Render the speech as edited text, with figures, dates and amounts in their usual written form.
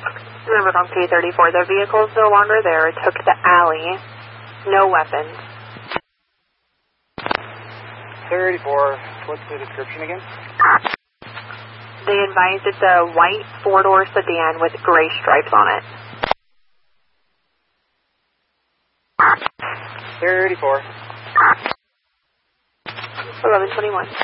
Remember on P34, the vehicle's no longer there. It took the alley. No weapons. 34, what's the description again? They advised it's a white four-door sedan with gray stripes on it. 34. 1121.